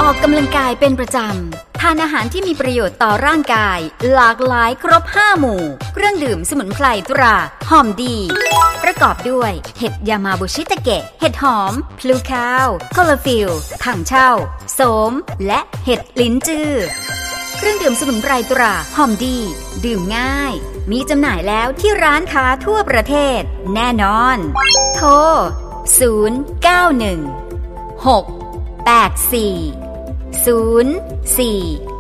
ออกกำลังกายเป็นประจำทานอาหารที่มีประโยชน์ต่อร่างกายหลากหลายครบ5หมู่เครื่องดื่มสมุนไพรตราหอมดีประกอบด้วยเห็ดยามาบุชิตะเกะเห็ดหอมพลูคาวคอลลาฟิลถังเช่าโสมและเห็ดลิ้นจื้อเครื่องดื่มสมุนไพรตราหอมดีดื่มง่ายมีจำหน่ายแล้วที่ร้านค้าทั่วประเทศแน่นอนโทร091 684 0454